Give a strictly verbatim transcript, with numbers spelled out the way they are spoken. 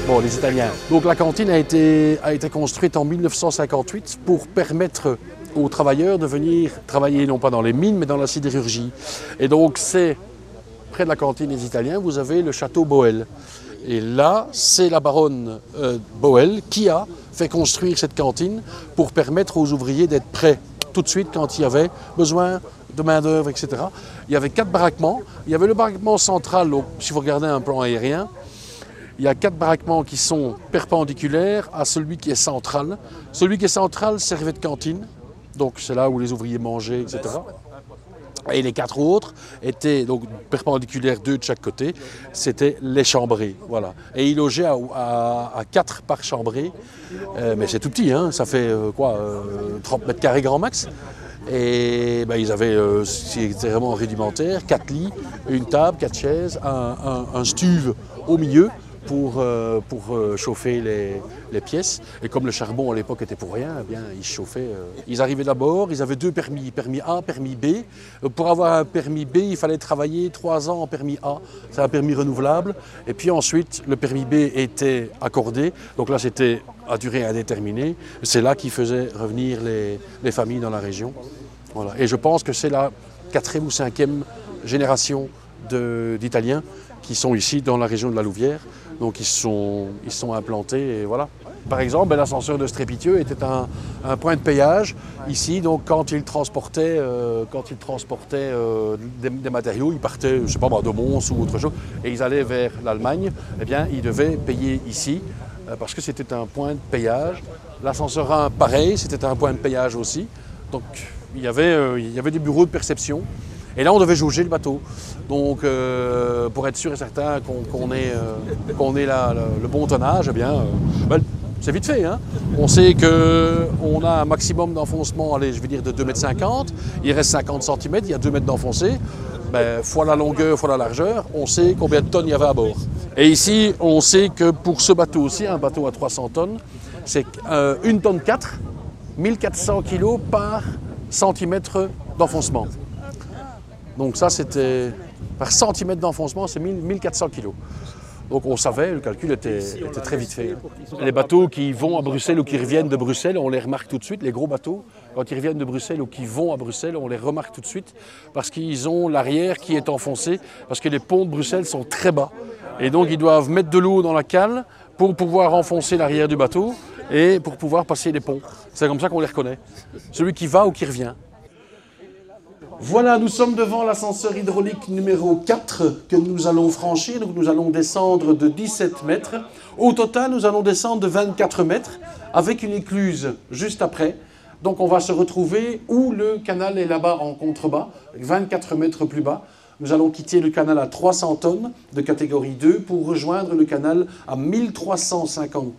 Bon, les Italiens. Donc la cantine a été, a été construite en mille neuf cent cinquante-huit pour permettre aux travailleurs de venir travailler non pas dans les mines mais dans la sidérurgie. Et donc c'est près de la cantine des Italiens, vous avez le château Boel. Et là, c'est la baronne euh, Boel qui a fait construire cette cantine pour permettre aux ouvriers d'être prêts tout de suite quand il y avait besoin de main-d'œuvre, et cetera. Il y avait quatre baraquements. Il y avait le baraquement central, donc, si vous regardez un plan aérien, il y a quatre baraquements qui sont perpendiculaires à celui qui est central. Celui qui est central servait de cantine, donc c'est là où les ouvriers mangeaient, et cetera. Et les quatre autres étaient donc perpendiculaires, deux de chaque côté, c'était les chambrées. Voilà. Et ils logeaient à, à, à quatre par chambrée, euh, mais c'est tout petit, hein, ça fait euh, quoi, euh, trente mètres carrés grand max. Et ben, ils avaient, euh, c'était vraiment rudimentaire, quatre lits, une table, quatre chaises, un, un, un stuve au milieu pour, euh, pour euh, chauffer les, les pièces. Et comme le charbon à l'époque était pour rien, eh bien, ils chauffaient. Euh. Ils arrivaient d'abord, ils avaient deux permis, permis A, permis B. Euh, pour avoir un permis B, il fallait travailler trois ans en permis A. C'est un permis renouvelable. Et puis ensuite, le permis B était accordé. Donc là, c'était à durée indéterminée. C'est là qu'ils faisaient revenir les, les familles dans la région. Voilà. Et je pense que c'est la quatrième ou cinquième génération d'Italiens qui sont ici dans la région de la Louvière. Donc ils sont, ils sont implantés et voilà. Par exemple, ben, l'ascenseur de Strépitieux était un, un point de péage ici. Donc quand ils transportaient, euh, quand ils transportaient euh, des, des matériaux, ils partaient, je sais pas, de Mons ou autre chose, et ils allaient vers l'Allemagne, eh bien ils devaient payer ici euh, parce que c'était un point de péage. L'ascenseur un, pareil, c'était un point de péage aussi. Donc il y avait, euh, il y avait des bureaux de perception. Et là, on devait jauger le bateau. Donc, euh, pour être sûr et certain qu'on qu'on ait, euh, qu'on ait la, le, le bon tonnage, eh bien, euh, ben, c'est vite fait. Hein. On sait qu'on a un maximum d'enfoncement, allez, je vais dire de deux mètres cinquante. Il reste cinquante centimètres, il y a deux mètres d'enfoncé. Ben, fois la longueur, fois la largeur, on sait combien de tonnes il y avait à bord. Et ici, on sait que pour ce bateau aussi, un bateau à trois cents tonnes, c'est euh, une tonne quatre, mille quatre cents kilos par centimètre d'enfoncement. Donc ça, c'était par centimètre d'enfoncement, c'est mille quatre cents kilos. Donc on savait, le calcul était, était très vite fait. Les bateaux qui vont à Bruxelles ou qui reviennent de Bruxelles, on les remarque tout de suite. Les gros bateaux, quand ils reviennent de Bruxelles ou qui vont à Bruxelles, on les remarque tout de suite parce qu'ils ont l'arrière qui est enfoncé, parce que les ponts de Bruxelles sont très bas. Et donc ils doivent mettre de l'eau dans la cale pour pouvoir enfoncer l'arrière du bateau et pour pouvoir passer les ponts. C'est comme ça qu'on les reconnaît. Celui qui va ou qui revient. Voilà, nous sommes devant l'ascenseur hydraulique numéro quatre que nous allons franchir. Donc nous allons descendre de dix-sept mètres. Au total, nous allons descendre de vingt-quatre mètres avec une écluse juste après. Donc on va se retrouver où le canal est là-bas en contrebas, vingt-quatre mètres plus bas. Nous allons quitter le canal à trois cents tonnes de catégorie deux pour rejoindre le canal à mille trois cent cinquante